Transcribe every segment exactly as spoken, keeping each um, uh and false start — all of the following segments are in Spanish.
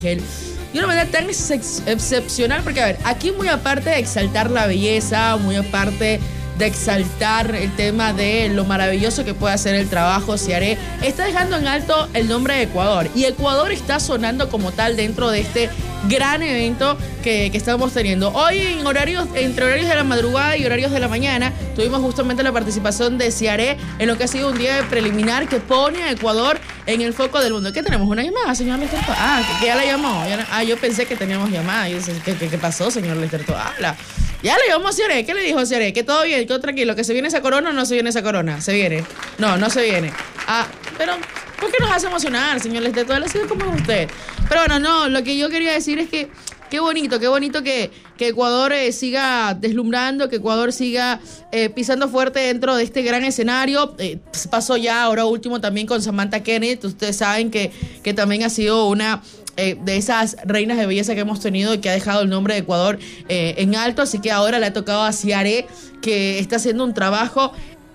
de una manera tan ex- excepcional, porque a ver, aquí muy aparte de exaltar la belleza, muy aparte de exaltar el tema de lo maravilloso que puede hacer el trabajo Ciaré, está dejando en alto el nombre de Ecuador, y Ecuador está sonando como tal dentro de este gran evento que, que estamos teniendo. Hoy en horarios, entre horarios de la madrugada y horarios de la mañana, tuvimos justamente la participación de Ciaré en lo que ha sido un día preliminar que pone a Ecuador en el foco del mundo. ¿Qué tenemos? ¿Una llamada, señor Lester Toala? Ah, que, que ya la llamó. Ya, ah, yo pensé que teníamos llamada. Yo dije, ¿qué, qué, qué pasó, señor Lester Toala? Ya le llamó Ciaré. ¿Qué le dijo Ciaré? Que todo bien, que todo tranquilo, que se viene esa corona o no se viene esa corona. Se viene. No, no se viene. Ah, pero ¿por qué nos hace emocionar, señor Lester Toala? Así como es usted. Pero bueno, no, lo que yo quería decir es que qué bonito, qué bonito que, que Ecuador eh, siga deslumbrando, que Ecuador siga eh, pisando fuerte dentro de este gran escenario. Eh, pasó ya ahora último también con Samantha Kenneth. Ustedes saben que, que también ha sido una eh, de esas reinas de belleza que hemos tenido y que ha dejado el nombre de Ecuador eh, en alto. Así que ahora le ha tocado a Ciaré, que está haciendo un trabajo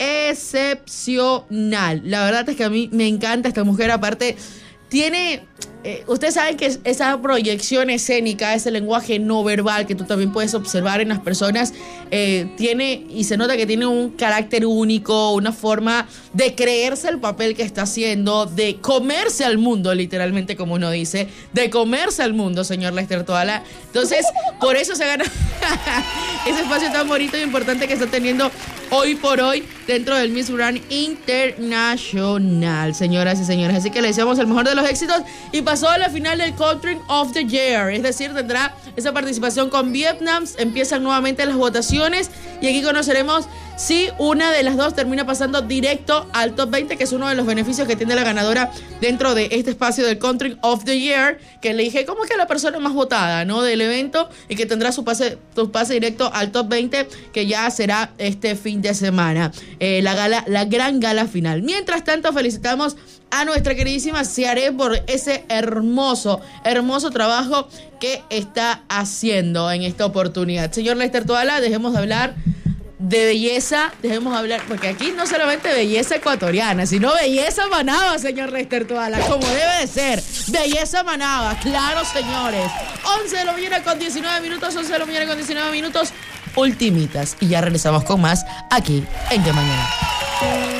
excepcional. La verdad es que a mí me encanta esta mujer. Aparte, tiene... Eh, ustedes saben que esa proyección escénica, ese lenguaje no verbal que tú también puedes observar en las personas, eh, tiene y se nota que tiene un carácter único, una forma de creerse el papel que está haciendo, de comerse al mundo, literalmente, como uno dice, de comerse al mundo, señor Lester Toala. Entonces, por eso se gana ese espacio tan bonito e importante que está teniendo hoy por hoy dentro del Miss Grand International, señoras y señores. Así que le deseamos el mejor de los éxitos y pasó a la final del Country of the Year, es decir, tendrá esa participación con Vietnam. Empiezan nuevamente las votaciones y aquí conoceremos si una de las dos termina pasando directo al top veinte, que es uno de los beneficios que tiene la ganadora dentro de este espacio del Country of the Year, que le dije como que la persona más votada, ¿no?, del evento, y que tendrá su pase, su pase directo al top veinte, que ya será este fin de semana, eh, la gala, la gran gala final. Mientras tanto, felicitamos a nuestra queridísima Ciaré por ese hermoso, hermoso trabajo que está haciendo en esta oportunidad. Señor Lester Toala, dejemos de hablar de belleza, dejemos de hablar, porque aquí no solamente belleza ecuatoriana, sino belleza manaba, señor Lester Toala, como debe de ser, belleza manaba, claro, señores. once de la mañana con diecinueve minutos, once de la mañana con diecinueve minutos, ultimitas, y ya regresamos con más aquí en Que Mañana.